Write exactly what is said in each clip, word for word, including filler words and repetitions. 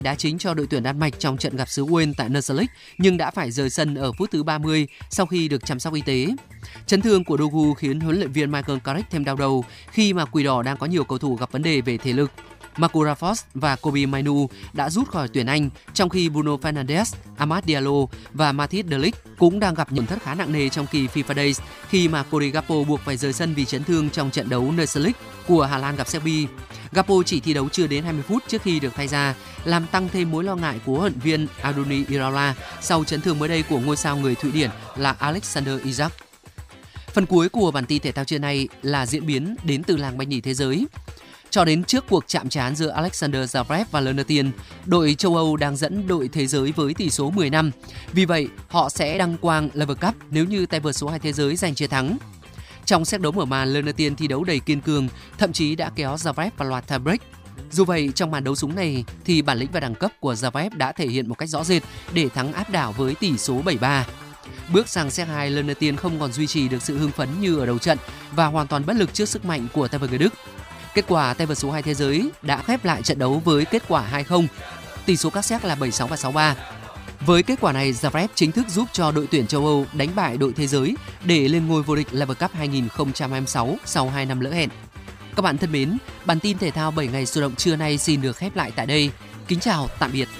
đá chính cho đội tuyển Đan Mạch trong trận gặp xứ Wales tại Nations League nhưng đã phải rời sân ở phút thứ ba mươi sau khi được chăm sóc y tế. Chấn thương của Dogu khiến huấn luyện viên Michael Carrick thêm đau đầu khi mà Quỷ Đỏ đang có nhiều cầu thủ gặp vấn đề về thể lực. Marco Rashford và Kobbie Mainoo đã rút khỏi tuyển Anh, trong khi Bruno Fernandes, Amad Diallo và Matthijs de Ligt cũng đang gặp những thất khá nặng nề trong kỳ FIFA Days khi mà Cody Gakpo buộc phải rời sân vì chấn thương trong trận đấu Nations League của Hà Lan gặp Serbia. Gakpo chỉ thi đấu chưa đến hai mươi phút trước khi được thay ra, làm tăng thêm mối lo ngại của huấn luyện viên Andoni Iraola sau chấn thương mới đây của ngôi sao người Thụy Điển là Alexander Isak. Phần cuối của bản tin thể thao trưa nay là diễn biến đến từ làng banh nhì thế giới. Cho đến trước cuộc chạm trán giữa Alexander Zverev và Le Nathan, đội châu Âu đang dẫn đội thế giới với tỷ số mười năm. Vì vậy, họ sẽ đăng quang Lever Cup nếu như tay vợt số hai thế giới giành chiến thắng. Trong set đấu mở màn, Le Nathan thi đấu đầy kiên cường, thậm chí đã kéo Zverev vào loạt tie break. Dù vậy, trong màn đấu súng này thì bản lĩnh và đẳng cấp của Zverev đã thể hiện một cách rõ rệt để thắng áp đảo với tỷ số bảy ba. Bước sang set hai, Le Nathan không còn duy trì được sự hưng phấn như ở đầu trận và hoàn toàn bất lực trước sức mạnh của tay vợt người Đức. Kết quả, tay vợt số hai thế giới đã khép lại trận đấu với kết quả hai không. Tỷ số các set là bảy sáu và sáu ba. Với kết quả này, Zverev chính thức giúp cho đội tuyển châu Âu đánh bại đội thế giới để lên ngôi vô địch Lever Cup hai không hai sáu sau hai năm lỡ hẹn. Các bạn thân mến, bản tin thể thao bảy ngày sôi động trưa nay xin được khép lại tại đây. Kính chào, tạm biệt.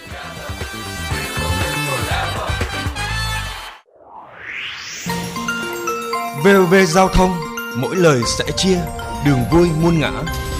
vê o vê Giao thông, mỗi lời sẽ chia, đường vui muôn ngã.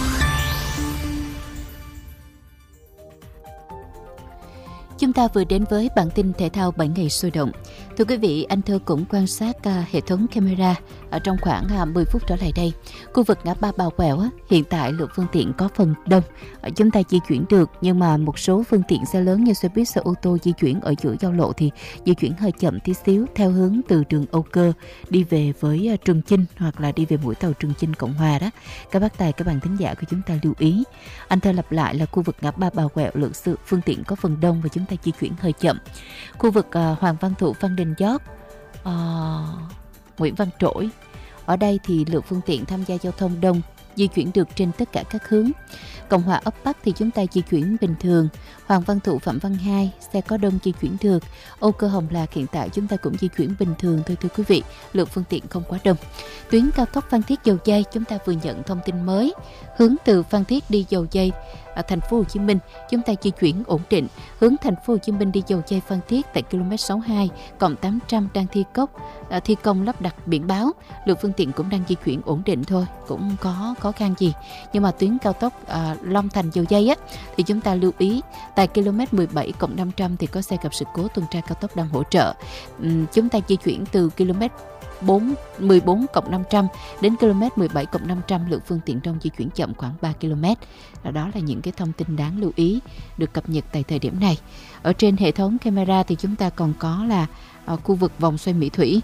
Chúng ta vừa đến với bản tin thể thao bảy ngày sôi động. Thưa quý vị, anh Thơ cũng quan sát uh, hệ thống camera ở trong khoảng uh, mười phút trở lại đây. Khu vực ngã ba Bào Quẹo uh, hiện tại lượng phương tiện có phần đông. Uh, chúng ta di chuyển được, nhưng mà một số phương tiện xe lớn như xe buýt, xe ô tô di chuyển ở giữa giao lộ thì di chuyển hơi chậm tí xíu theo hướng từ đường Âu Cơ đi về với uh, Trường Chinh hoặc là đi về mũi tàu Trường Chinh Cộng Hòa đó. Các bác tài, các bạn thính giả của chúng ta lưu ý. Anh Thơ lặp lại là khu vực ngã ba Bào Quẹo lượng sự phương tiện có phần đông và chúng ta di chuyển hơi chậm. Khu vực uh, Hoàng Văn Thụ, Phan Đình Giót, uh, Nguyễn Văn Trỗi, ở đây thì lượng phương tiện tham gia giao thông đông, di chuyển được trên tất cả các hướng. Cộng Hòa Ấp Bắc thì chúng ta di chuyển bình thường. Hoàng Văn Thụ, Phạm Văn Hai, xe có đông di chuyển được. Âu Cơ Hồng Lạc hiện tại chúng ta cũng di chuyển bình thường thôi thưa quý vị, lượng phương tiện không quá đông. Tuyến cao tốc Phan Thiết Dầu Giây chúng ta vừa nhận thông tin mới, hướng từ Phan Thiết đi Dầu Giây ở thành phố Hồ Chí Minh chúng ta di chuyển ổn định. Hướng thành phố Hồ Chí Minh đi Dầu Giây Phan Thiết tại km sáu mươi hai cộng tám trăm đang thi công à, thi công lắp đặt biển báo, lượng phương tiện cũng đang di chuyển ổn định thôi, cũng có khó khăn gì. Nhưng mà tuyến cao tốc à, Long Thành Dầu Giây á thì chúng ta lưu ý tại km mười bảy cộng năm trăm thì có xe gặp sự cố tuần tra cao tốc đang hỗ trợ. Uhm, chúng ta di chuyển từ km mười bốn cộng năm trăm đến km mười bảy cộng năm trăm, lượng phương tiện trong di chuyển chậm khoảng ba ki lô mét. Đó là những cái thông tin đáng lưu ý được cập nhật tại thời điểm này. Ở trên hệ thống camera thì chúng ta còn có là ở khu vực vòng xoay Mỹ Thủy.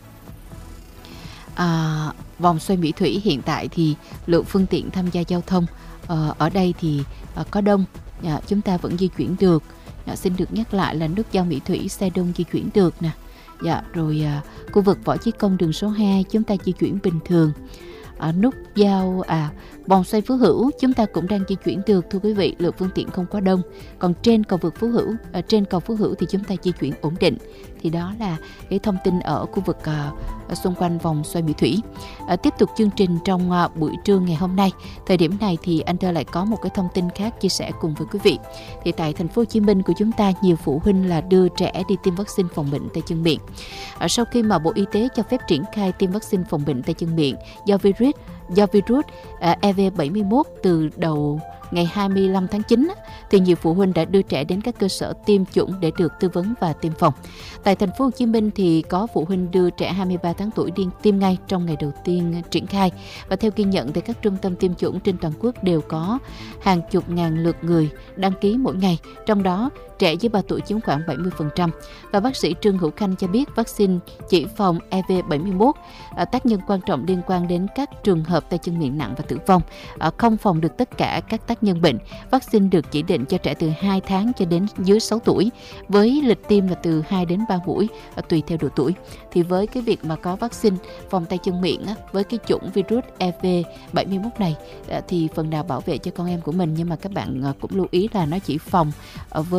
À, vòng xoay Mỹ Thủy hiện tại thì lượng phương tiện tham gia giao thông à, ở đây thì à, có đông, à, chúng ta vẫn di chuyển được. À, xin được nhắc lại là nút giao Mỹ Thủy xe đông di chuyển được nè. Dạ, rồi à, khu vực Võ Chí Công đường số hai chúng ta di chuyển bình thường. À, nút giao à vòng xoay Phú Hữu chúng ta cũng đang di chuyển được thưa quý vị, lượng phương tiện không quá đông. Còn trên cầu vượt Phú Hữu, à, trên cầu Phú Hữu thì chúng ta di chuyển ổn định. Thì đó là cái thông tin ở khu vực à, ở xung quanh vòng xoay Mỹ Thủy. À, tiếp tục chương trình trong à, buổi trưa ngày hôm nay. Thời điểm này thì anh Thơ lại có một cái thông tin khác chia sẻ cùng với quý vị. Thì tại thành phố Hồ Chí Minh của chúng ta, nhiều phụ huynh là đưa trẻ đi tiêm vaccine phòng bệnh tay chân miệng. À, sau khi mà Bộ Y tế cho phép triển khai tiêm vaccine phòng bệnh tay chân miệng do virus do virus uh, E V bảy mươi mốt từ đầu ngày hai mươi lăm tháng chín thì nhiều phụ huynh đã đưa trẻ đến các cơ sở tiêm chủng để được tư vấn và tiêm phòng. Tại thành phố Hồ Chí Minh thì có phụ huynh đưa trẻ hai mươi ba tháng tuổi đi tiêm ngay trong ngày đầu tiên triển khai, và theo ghi nhận thì các trung tâm tiêm chủng trên toàn quốc đều có hàng chục ngàn lượt người đăng ký mỗi ngày, trong đó trẻ dưới ba tuổi chiếm khoảng bảy mươi phần trăm. Và bác sĩ Trương Hữu Khanh cho biết vaccine chỉ phòng E V bảy mươi mốt à, tác nhân quan trọng liên quan đến các trường hợp tay chân miệng nặng và tử vong, à, không phòng được tất cả các tác tác nhân bệnh. Vaccine được chỉ định cho trẻ từ hai tháng cho đến dưới sáu tuổi, với lịch tiêm là từ hai đến ba mũi tùy theo độ tuổi. Thì với cái việc mà có vaccine phòng tay chân miệng á, với cái chủng virus E V bảy mươi mốt này thì phần nào bảo vệ cho con em của mình, nhưng mà các bạn cũng lưu ý là nó chỉ phòng với